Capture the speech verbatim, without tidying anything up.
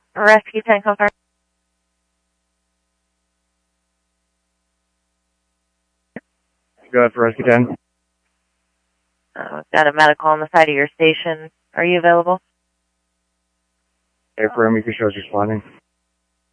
Rescue ten, confirm. Go ahead for Rescue ten. Uh, got a medical on the side of your station. Are you available? Affirm, you can show us responding.